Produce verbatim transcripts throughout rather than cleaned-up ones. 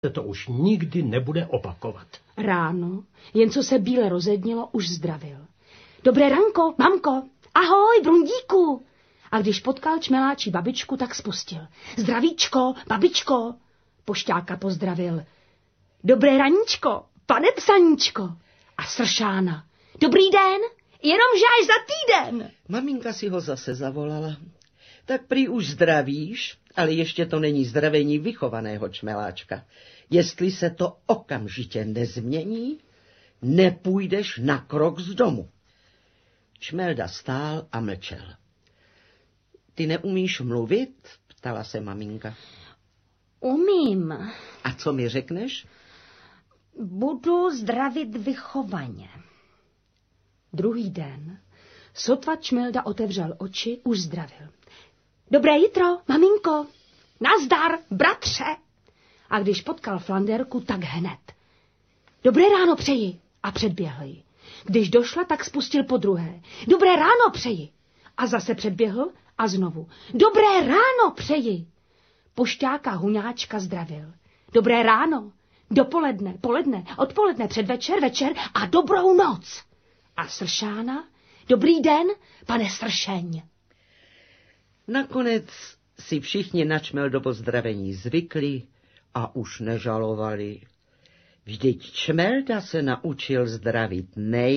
se to už nikdy nebude opakovat. Ráno, jen co se bíle rozednilo, už zdravil. Dobré ranko, mamko, ahoj, Brundíku. A když potkal čmeláčí babičku, tak spustil. Zdravíčko, babičko. Pošťáka pozdravil. Dobré raníčko, pane psaníčko. A Sršána. Dobrý den, jenomže až za týden. Maminka si ho zase zavolala. Tak prý už zdravíš, ale ještě to není zdravení vychovaného čmeláčka. Jestli se to okamžitě nezmění, nepůjdeš na krok z domu. Čmelda stál a mlčel. Ty neumíš mluvit? Ptala se maminka. Umím. A co mi řekneš? Budu zdravit vychovaně. Druhý den, sotva Čmelda otevřel oči, už zdravil. Dobré jitro, maminko. Nazdar, bratře. A když potkal Flanderku, tak hned. Dobré ráno přeji. A předběhl ji. Když došla, tak spustil po druhé. Dobré ráno přeji. A zase předběhl a znovu. Dobré ráno přeji. Pošťáka Huňáčka zdravil. Dobré ráno, dopoledne, poledne, odpoledne, předvečer, večer a dobrou noc. A Sršána, dobrý den, pane Sršeň. Nakonec si všichni na Čmeldovo zdravení zvykli a už nežalovali. Vždyť Čmelda se naučil zdravit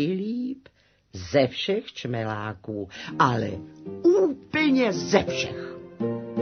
nejlíp ze všech čmeláků, ale úplně ze všech.